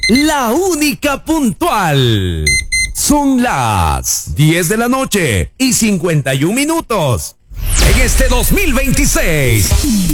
la única puntual. Son las 10 de la noche y 51 minutos. En este 2026.